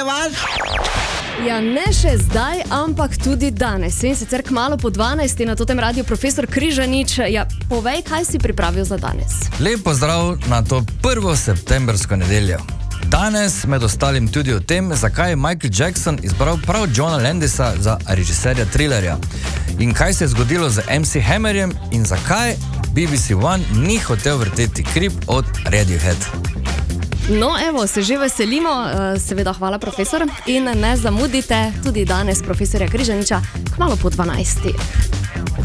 nadaljevaš? Ja, ne še zdaj, ampak tudi danes. In sicer kmalu po 12. na totem radiju profesor Križanič. Ja, povej, kaj si pripravil za danes. Lep pozdrav na to 1. septembrsko nedeljo. Danes med ostalim tudi o tem, zakaj je Michael Jackson izbral prav Johna Landisa za režiserja Thrillerja. In kaj se je zgodilo z MC Hammerjem in zakaj BBC One ni hotel vrteti Creep od Radiohead. No, evo, se že veselimo, seveda hvala profesor in ne zamudite tudi danes profesorja Križaniča kmalu po 12.